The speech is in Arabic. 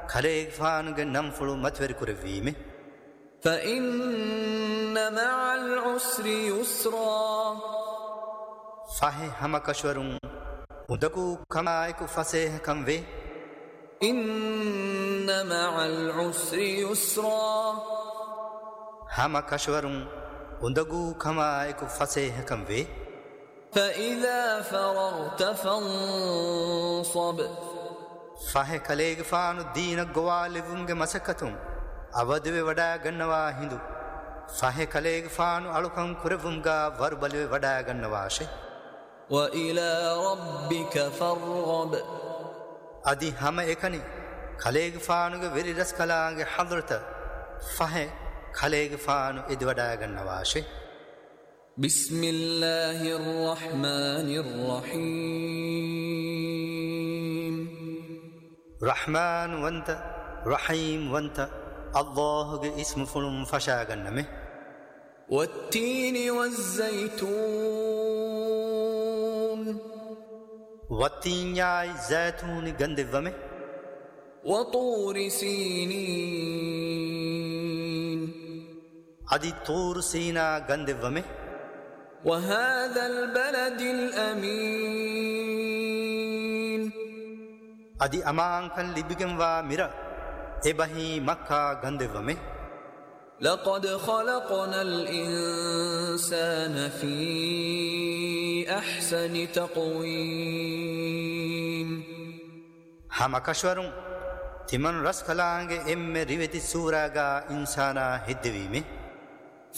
ಖಲೇಗ್ ಫಾನುಗೆ ನಂಫುಳು ಮತ್ವೆರಿ ಕುರವೀಮೆ فإن مع العسر يسرا ಫಹೆ ಹಮ ಕಶ್ವರುಂ ಉದಕು ಕಮಾಯಕು ಫಸೇಹ ಕಂವೆ إن مع العسر يسرا ಹಮ ಕಶ್ವರುಂ ಉದಕು ಕಮಾಯಕು ಫಸೇಹ ಕಂವೆ فإذا فرغت فانصب ಫಹೆ ಕಲೇಗ್ ಫಾನು ದೀನ ಗೋವಾಲಿವುಂಗೆ ಮಸಕತುಂ ಅವದುವೆ ವಡಾ ಗನ್ನವಾ ಹಿಂದು ಫಹೆ ಕಲೇಗ್ ಫಾನು ಅಳುಕಂ ಕುರವುಂಗ ವರ್ಬಲುವೆ ವಡಾ ಗನ್ನವಾಶೆ وإلى ربك فارغب ಅದಿ ಹಮ ಏಕನಿ ಖಲೇಗ್ ಫಾನುಗೆ ವೆರಿ ರಸ್ ಕಲಾಂಗೆ ಹದ್ರತ ಫಹೆ ಖಲೇಗ್ ಫಾನು ಇದು ವಡಾ ಗನ್ನವಾಶೆ بسم الله الرحمن الرحيم رحمن وانت رحيم وانت الله اسم فلم فشاغنمه والتين والزيتون والتين ياي زيتون غندومه وطور سينين ادي طور سينا غندومه وهذا البلد الأمين ادي امان كان لبيگم وا ميرا ابهي مكة غندومه لقد خلقنا الإنسان في أحسن تقويم هم كشورم تمن رس کلانگه ام ريوتي سوراغا انسانا هدويمه